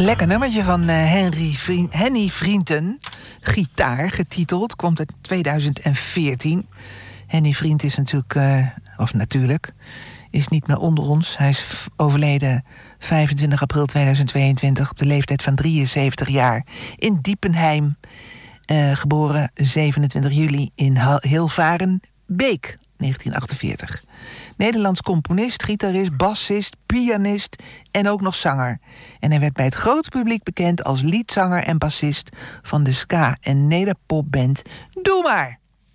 Een lekker nummertje van Henny Vrienden. Gitaar, getiteld. Komt uit 2014. Henny Vriend is natuurlijk... is niet meer onder ons. Hij is overleden 25 april 2022... op de leeftijd van 73 jaar. In Diepenheim. Geboren 27 juli in Hilvarenbeek, 1948. Nederlands componist, gitarist, bassist, pianist en ook nog zanger. En hij werd bij het grote publiek bekend als liedzanger en bassist van de ska- en nederpopband Doe Maar.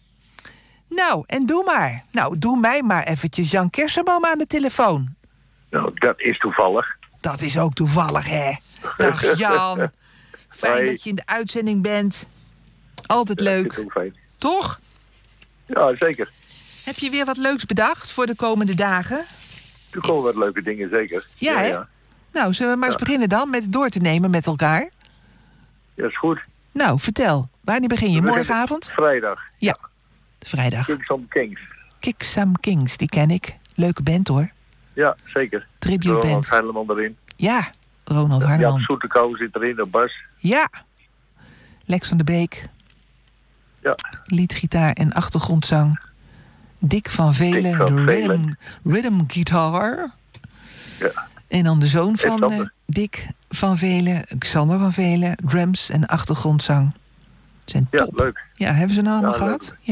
Nou, doe mij maar eventjes Jan Kersenboom aan de telefoon. Nou, dat is toevallig. Dat is ook toevallig, hè? Dag Jan. Fijn dat je in de uitzending bent. Altijd leuk. Toch? Ja, zeker. Heb je weer wat leuks bedacht voor de komende dagen? Er komen wat leuke dingen, zeker. Ja, hè? Ja. Nou, zullen we maar eens beginnen dan met het door te nemen met elkaar? Ja, is goed. Nou, vertel. Wanneer begin je? Morgenavond? Vrijdag. Ja, vrijdag. Kicksam Kings. Kicksam Kings, die ken ik. Leuke band, hoor. Ja, zeker. Tribute band. Ronald Hardeman erin. Ja, Ronald Hardeman. Ja, Soetekou zit erin op bas. Ja. Lex van der Beek. Ja. Liedgitaar en achtergrondzang. Dick van Velen, de rhythm guitar. Ja. En dan de zoon van Dick van Velen, Xander van Velen, drums en achtergrondzang. Zijn top. Ja, leuk. Ja, hebben ze nou allemaal gehad? Ja.